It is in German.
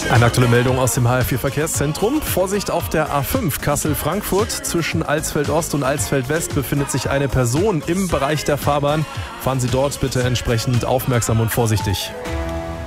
Eine aktuelle Meldung aus dem HR4 Verkehrszentrum. Vorsicht auf der A5 Kassel-Frankfurt. Zwischen Alsfeld-Ost und Alsfeld-West befindet sich eine Person im Bereich der Fahrbahn. Fahren Sie dort bitte entsprechend aufmerksam und vorsichtig.